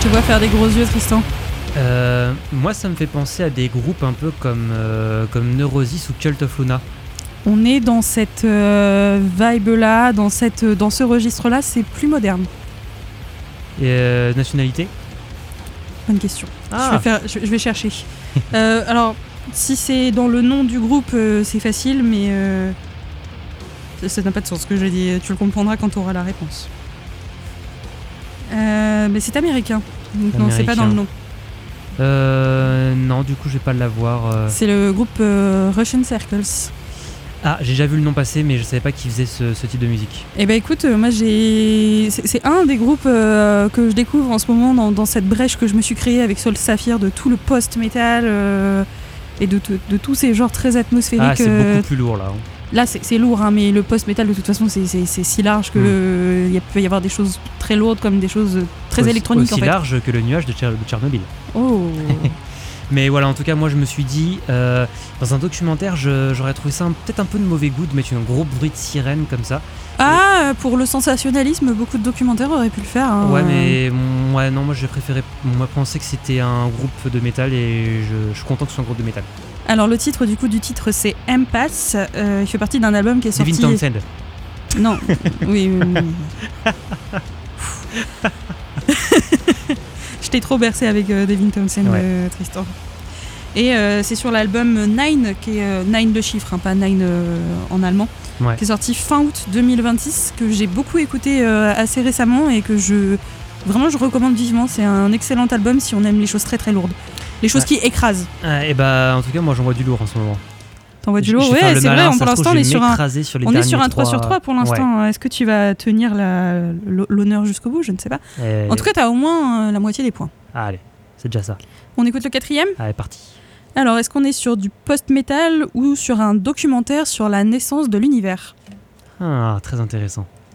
te vois faire des gros yeux, Tristan. Moi, ça me fait penser à des groupes un peu comme Neurosis ou Cult of Luna. On est dans cette vibe-là, dans ce registre-là, c'est plus moderne. Et nationalité ? Bonne question. Ah. Je vais chercher. Alors, si c'est dans le nom du groupe, c'est facile, mais ça n'a pas de sens ce que je dis. Tu le comprendras quand tu auras la réponse. Mais c'est américain. Donc non, c'est pas dans le nom. Non, du coup, je vais pas l'avoir. C'est le groupe Russian Circles. Ah, j'ai déjà vu le nom passer, mais je savais pas qu'ils faisaient ce type de musique. Eh ben écoute, moi c'est un des groupes que je découvre en ce moment dans cette brèche que je me suis créée avec Soul Sapphire, de tout le post-metal et de tous ces genres très atmosphériques. Ah, c'est beaucoup plus lourd là. Là c'est lourd, hein, mais le post-metal de toute façon c'est si large que il peut y avoir des choses très lourdes comme des choses très électroniques aussi en fait. Large que le nuage de Tchernobyl. Oh. Mais voilà, en tout cas, moi je me suis dit, dans un documentaire, j'aurais trouvé ça peut-être un peu de mauvais goût de mettre un gros bruit de sirène comme ça. Ah, pour le sensationnalisme, beaucoup de documentaires auraient pu le faire. Hein. Ouais, mais non, moi j'ai préféré penser que c'était un groupe de métal et je suis content que ce soit un groupe de métal. Alors le titre du titre c'est Empath, il fait partie d'un album qui est sorti... Devin Townsend. Non, oui. Je t'ai trop bercé avec Devin Townsend, ouais. Tristan. Et c'est sur l'album Nine, qui est Nine de chiffres, hein, pas Nine en allemand, ouais. Qui est sorti fin août 2026, que j'ai beaucoup écouté assez récemment et que je recommande vivement. C'est un excellent album si on aime les choses très très lourdes. Les choses qui écrasent. Et bah, en tout cas, moi j'en vois du lourd en ce moment. T'en vois du lourd? Ouais, c'est vrai, pour l'instant on est sur un 3 sur 3 pour l'instant. Ouais. Est-ce que tu vas tenir l'honneur jusqu'au bout? Je ne sais pas. En tout cas, t'as au moins la moitié des points. Ah, allez, c'est déjà ça. On écoute le 4e? Allez, parti. Alors, est-ce qu'on est sur du post-metal ou sur un documentaire sur la naissance de l'univers? Ah, très intéressant.